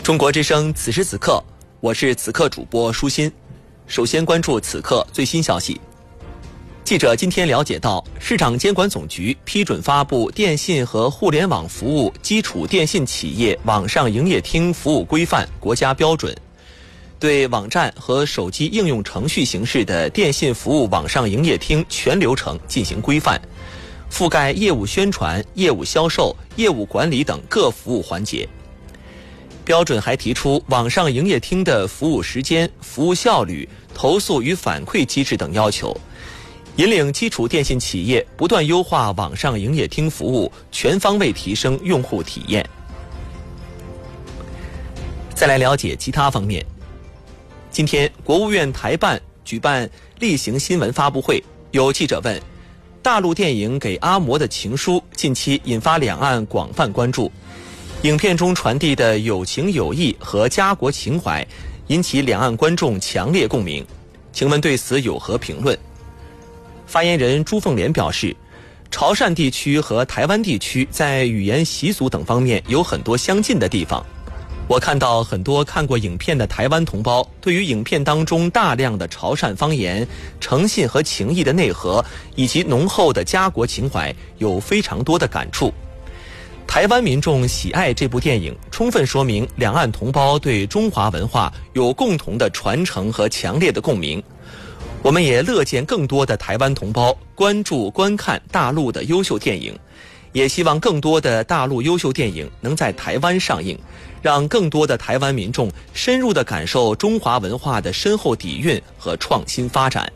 中国之声此时此刻，我是此刻主播舒心。首先关注此刻最新消息。记者今天了解到，市场监管总局批准发布《电信和互联网服务基础电信企业网上营业厅服务规范》国家标准，对网站和手机应用程序形式的电信服务网上营业厅全流程进行规范，覆盖业务宣传、业务销售、业务管理等各服务环节。标准还提出网上营业厅的服务时间、服务效率、投诉与反馈机制等要求，引领基础电信企业不断优化网上营业厅服务，全方位提升用户体验。再来了解其他方面。今天，国务院台办举办例行新闻发布会，有记者问：大陆电影《给阿嬷的情书》近期引发两岸广泛关注，影片中传递的友情友谊和家国情怀引起两岸观众强烈共鸣，请问对此有何评论？发言人朱凤莲表示，潮汕地区和台湾地区在语言习俗等方面有很多相近的地方。我看到很多看过影片的台湾同胞对于影片当中大量的潮汕方言、诚信和情谊的内核以及浓厚的家国情怀有非常多的感触。台湾民众喜爱这部电影，充分说明两岸同胞对中华文化有共同的传承和强烈的共鸣。我们也乐见更多的台湾同胞关注观看大陆的优秀电影，也希望更多的大陆优秀电影能在台湾上映，让更多的台湾民众深入地感受中华文化的深厚底蕴和创新发展。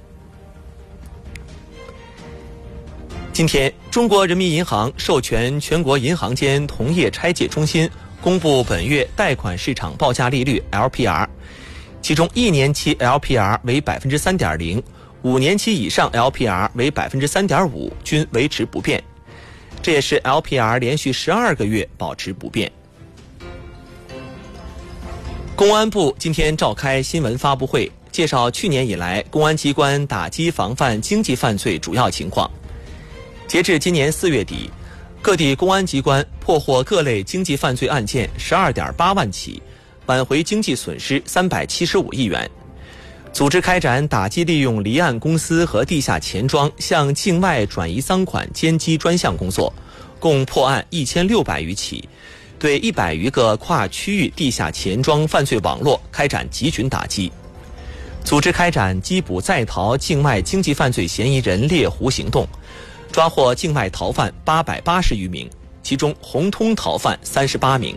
今天，中国人民银行授权全国银行间同业拆借中心公布本月贷款市场报价利率 LPR， 其中1年期 LPR 为 3.0%， 5年期以上 LPR 为 3.5%， 均维持不变。这也是 LPR 连续12个月保持不变。公安部今天召开新闻发布会，介绍去年以来公安机关打击防范经济犯罪主要情况。截至今年4月底，各地公安机关破获各类经济犯罪案件 12.8 万起，挽回经济损失375亿元，组织开展打击利用离岸公司和地下钱庄向境外转移赃款奸机专项工作，共破案1600余起，对100余个跨区域地下钱庄犯罪网络开展集群打击，组织开展缉捕在逃境外经济犯罪嫌疑人猎狐行动，抓获境外逃犯880余名，其中红通逃犯38名。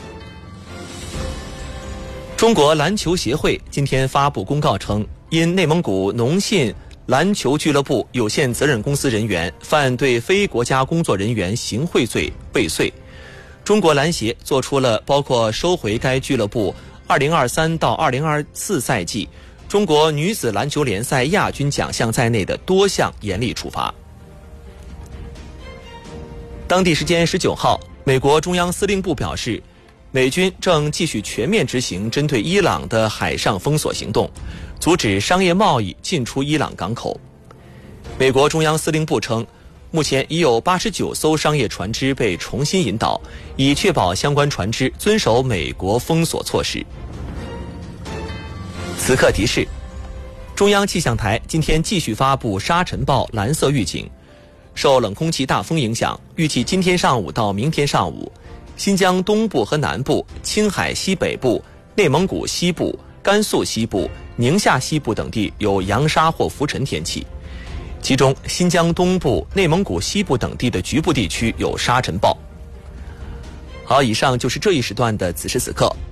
中国篮球协会今天发布公告称，因内蒙古农信篮球俱乐部有限责任公司人员犯对非国家工作人员行贿罪未遂，中国篮协作出了包括收回该俱乐部2023到2024赛季中国女子篮球联赛亚军奖项在内的多项严厉处罚。当地时间19号，美国中央司令部表示，美军正继续全面执行针对伊朗的海上封锁行动，阻止商业贸易进出伊朗港口。美国中央司令部称，目前已有89艘商业船只被重新引导，以确保相关船只遵守美国封锁措施。此刻提示，中央气象台今天继续发布沙尘暴蓝色预警，受冷空气大风影响，预计今天上午到明天上午，新疆东部和南部、青海西北部、内蒙古西部、甘肃西部、宁夏西部等地有扬沙或浮尘天气，其中新疆东部、内蒙古西部等地的局部地区有沙尘暴。好，以上就是这一时段的此时此刻，